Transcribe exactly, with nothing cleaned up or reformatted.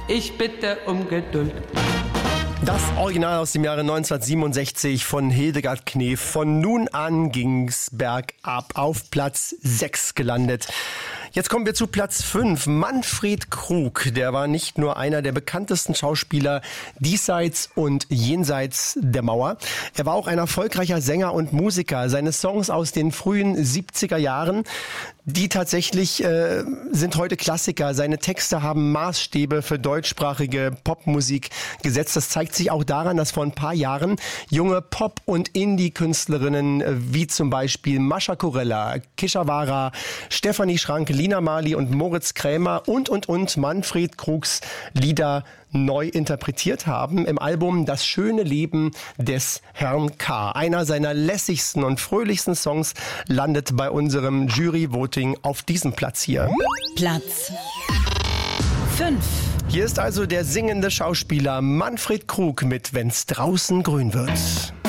Ich bitte um Geduld. Das Original aus dem Jahre neunzehnhundertsiebenundsechzig von Hildegard Knef. Von nun an ging's bergab, auf Platz sechs gelandet. Jetzt kommen wir zu Platz fünf. Manfred Krug, der war nicht nur einer der bekanntesten Schauspieler diesseits und jenseits der Mauer. Er war auch ein erfolgreicher Sänger und Musiker. Seine Songs aus den frühen siebziger Jahren, die tatsächlich äh, sind heute Klassiker. Seine Texte haben Maßstäbe für deutschsprachige Popmusik gesetzt. Das zeigt sich auch daran, dass vor ein paar Jahren junge Pop- und Indie-Künstlerinnen äh, wie zum Beispiel Mascha Kurella, Kishavara, Stefanie Schrank, Lina Marley und Moritz Krämer und, und, und Manfred Krugs Lieder neu interpretiert haben im Album Das schöne Leben des Herrn K. Einer seiner lässigsten und fröhlichsten Songs landet bei unserem Jury-Voting auf diesem Platz hier. Platz fünf. Hier ist also der singende Schauspieler Manfred Krug mit Wenn's draußen grün wird.